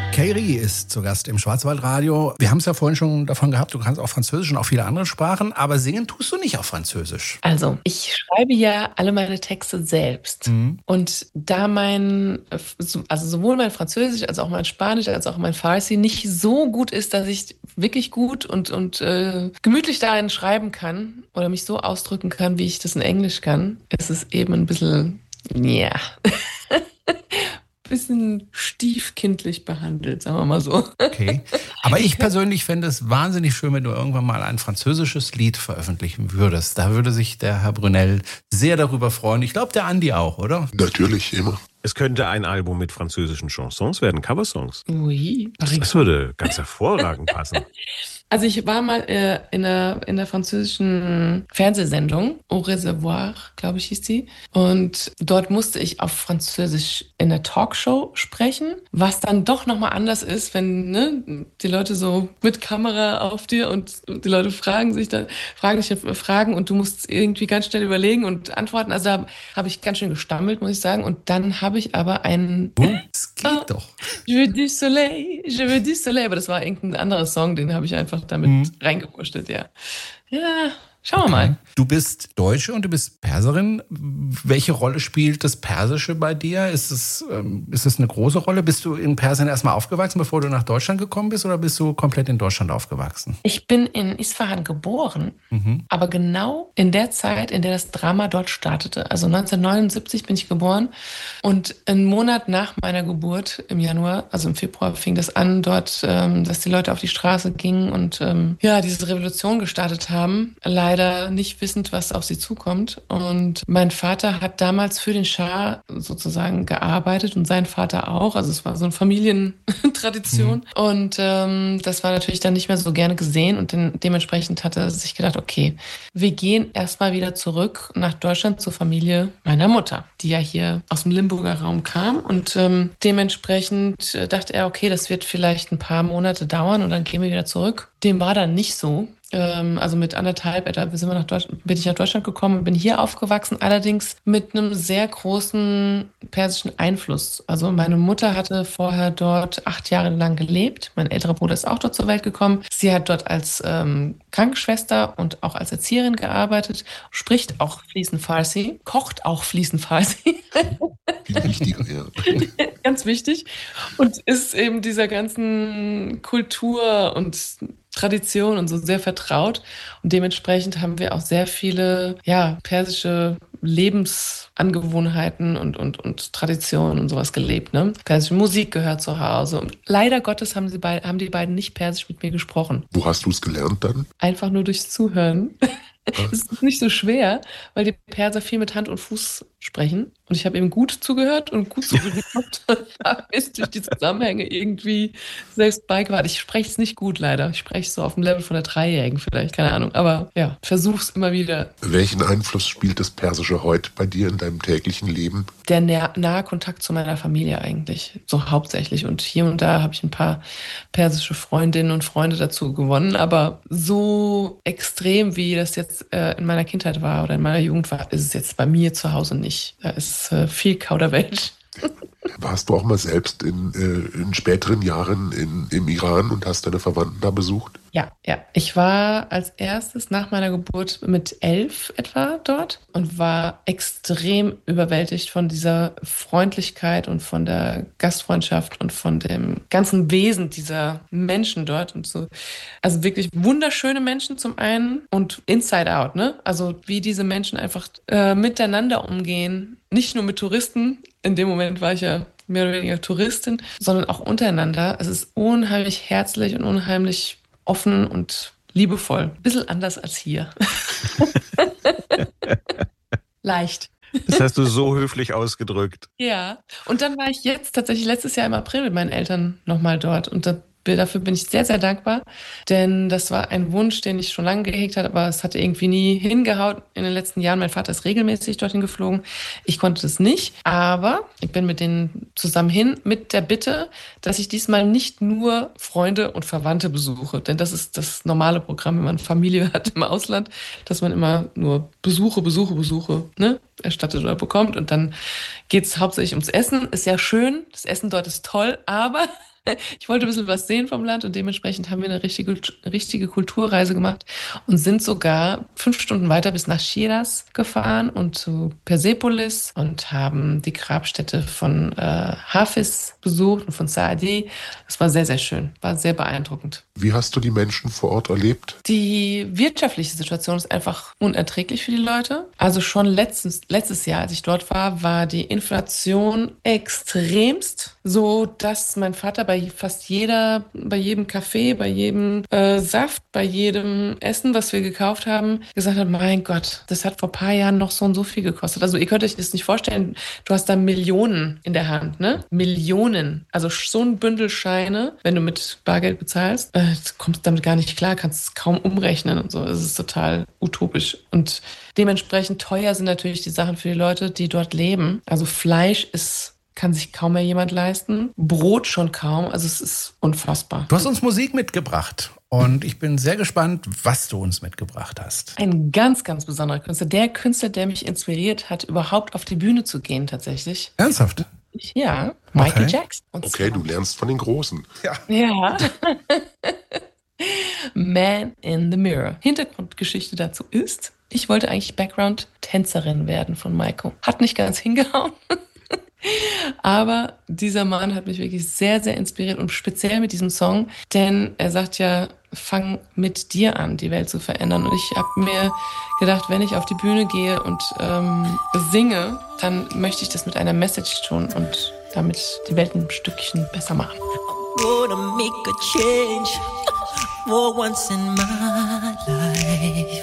Kayri ist zu Gast im Schwarzwaldradio. Wir haben es ja vorhin schon davon gehabt, du kannst auch Französisch und auch viele andere Sprachen, aber singen tust du nicht auf Französisch. Also, ich schreibe ja alle meine Texte selbst. Und da sowohl mein Französisch als auch mein Spanisch als auch mein Farsi nicht so gut ist, dass ich wirklich gut und gemütlich darin schreiben kann oder mich so ausdrücken kann, wie ich das in Englisch kann, ist es eben ein bisschen, ja, bisschen stiefkindlich behandelt, sagen wir mal so. Okay. Aber ich persönlich fände es wahnsinnig schön, wenn du irgendwann mal ein französisches Lied veröffentlichen würdest. Da würde sich der Herr Brunel sehr darüber freuen. Ich glaube, der Andi auch, oder? Natürlich, immer. Es könnte ein Album mit französischen Chansons werden, Coversongs. Oui. Das würde ganz hervorragend passen. Also ich war mal in einer französischen Fernsehsendung, Au Reservoir, glaube ich, hieß die. Und dort musste ich auf Französisch in der Talkshow sprechen, was dann doch nochmal anders ist, wenn die Leute so mit Kamera auf dir und die Leute fragen dich Fragen und du musst irgendwie ganz schnell überlegen und antworten. Also da habe ich ganz schön gestammelt, muss ich sagen. Und dann habe ich aber einen... Es geht doch. Je veux du soleil, aber das war irgendein anderer Song, den habe ich einfach damit reingewurschtelt, ja. Ja, schauen wir mal. Du bist Deutsche und du bist Perserin. Welche Rolle spielt das Persische bei dir? Ist es eine große Rolle? Bist du in Persien erstmal aufgewachsen, bevor du nach Deutschland gekommen bist, oder bist du komplett in Deutschland aufgewachsen? Ich bin in Isfahan geboren, aber genau in der Zeit, in der das Drama dort startete. Also 1979 bin ich geboren und einen Monat nach meiner Geburt im Januar, also im Februar, fing das an dort, dass die Leute auf die Straße gingen und diese Revolution gestartet haben. Leider nicht wissend, was auf sie zukommt. Und mein Vater hat damals für den Schah sozusagen gearbeitet und sein Vater auch. Also es war so eine Familientradition. Und das war natürlich dann nicht mehr so gerne gesehen. Und dementsprechend hat er sich gedacht, okay, wir gehen erstmal wieder zurück nach Deutschland zur Familie meiner Mutter, die ja hier aus dem Limburger Raum kam. Und dementsprechend dachte er, okay, das wird vielleicht ein paar Monate dauern und dann gehen wir wieder zurück. Dem war dann nicht so. Also mit 1,5 etwa bin ich nach Deutschland gekommen und bin hier aufgewachsen, allerdings mit einem sehr großen persischen Einfluss. Also meine Mutter hatte vorher dort 8 Jahre lang gelebt. Mein älterer Bruder ist auch dort zur Welt gekommen. Sie hat dort als Krankenschwester und auch als Erzieherin gearbeitet, spricht auch fließend Farsi, kocht auch fließend Farsi. Viel wichtiger, ja. Ganz wichtig. Und ist eben dieser ganzen Kultur und Tradition und so sehr vertraut. Und dementsprechend haben wir auch sehr viele persische Lebensangewohnheiten und Traditionen und sowas gelebt. Ne? Persische Musik gehört zu Hause. Und leider Gottes haben die beiden nicht Persisch mit mir gesprochen. Wo hast du es gelernt dann? Einfach nur durchs Zuhören. Es ist nicht so schwer, weil die Perser viel mit Hand und Fuß sprechen. Und ich habe eben gut zugehört und gut zugehört. Habe es durch die Zusammenhänge irgendwie selbst beigebracht. Ich spreche es nicht gut, leider. Ich spreche es so auf dem Level von der 3-Jährigen vielleicht, keine Ahnung. Aber ja, versuch's immer wieder. Welchen Einfluss spielt das Persische heute bei dir in deinem täglichen Leben? Der nahe Kontakt zu meiner Familie eigentlich, so hauptsächlich. Und hier und da habe ich ein paar persische Freundinnen und Freunde dazu gewonnen. Aber so extrem, wie das jetzt in meiner Kindheit war oder in meiner Jugend war, ist es jetzt bei mir zu Hause nicht. Da ist viel Kauderwelsch. Warst du auch mal selbst in späteren Jahren im Iran und hast deine Verwandten da besucht? Ja. Ich war als erstes nach meiner Geburt mit 11 etwa dort und war extrem überwältigt von dieser Freundlichkeit und von der Gastfreundschaft und von dem ganzen Wesen dieser Menschen dort und so. Also wirklich wunderschöne Menschen zum einen und inside out, ne? Also wie diese Menschen einfach miteinander umgehen. Nicht nur mit Touristen. In dem Moment war ich ja mehr oder weniger Touristin, sondern auch untereinander. Es ist unheimlich herzlich und unheimlich offen und liebevoll. Ein bisschen anders als hier. Leicht. Das hast du so höflich ausgedrückt. Ja. Und dann war ich jetzt tatsächlich letztes Jahr im April mit meinen Eltern nochmal dort. Und dafür bin ich sehr, sehr dankbar, denn das war ein Wunsch, den ich schon lange gehegt hatte, aber es hatte irgendwie nie hingehauen in den letzten Jahren. Mein Vater ist regelmäßig dorthin geflogen. Ich konnte das nicht, aber ich bin mit denen zusammen hin mit der Bitte, dass ich diesmal nicht nur Freunde und Verwandte besuche, denn das ist das normale Programm, wenn man Familie hat im Ausland, dass man immer nur Besuche, erstattet oder bekommt und dann geht es hauptsächlich ums Essen. Ist ja schön, das Essen dort ist toll, aber Ich wollte ein bisschen was sehen vom Land und dementsprechend haben wir eine richtige Kulturreise gemacht und sind sogar 5 Stunden weiter bis nach Shiraz gefahren und zu Persepolis und haben die Grabstätte von Hafiz besucht und von Saadi. Das war sehr, sehr schön, war sehr beeindruckend. Wie hast du die Menschen vor Ort erlebt? Die wirtschaftliche Situation ist einfach unerträglich für die Leute. Also schon letztes Jahr, als ich dort war die Inflation extremst, so dass mein Vater bei jedem Kaffee, bei jedem Saft, bei jedem Essen, was wir gekauft haben, gesagt hat, mein Gott, das hat vor ein paar Jahren noch so und so viel gekostet. Also ihr könnt euch das nicht vorstellen, du hast da Millionen in der Hand, ne? Millionen. Also so ein Bündel Scheine, wenn du mit Bargeld bezahlst, du kommst damit gar nicht klar, kannst es kaum umrechnen und so. Es ist total utopisch. Und dementsprechend teuer sind natürlich die Sachen für die Leute, die dort leben. Also Fleisch kann sich kaum mehr jemand leisten. Brot schon kaum. Also es ist unfassbar. Du hast uns Musik mitgebracht und ich bin sehr gespannt, was du uns mitgebracht hast. Ein ganz, ganz besonderer Künstler. Der Künstler, der mich inspiriert hat, überhaupt auf die Bühne zu gehen tatsächlich. Ernsthaft? Ja, Michael Okay. Jackson. Und Okay, du lernst von den Großen. ja. Man in the Mirror. Hintergrundgeschichte dazu ist, ich wollte eigentlich Background-Tänzerin werden von Maiko. Hat nicht ganz hingehauen. Aber dieser Mann hat mich wirklich sehr, sehr inspiriert und speziell mit diesem Song, denn er sagt ja, fang mit dir an, die Welt zu verändern. Und ich habe mir gedacht, wenn ich auf die Bühne gehe und singe, dann möchte ich das mit einer Message tun und damit die Welt ein Stückchen besser machen. Gonna make a change for once in my life.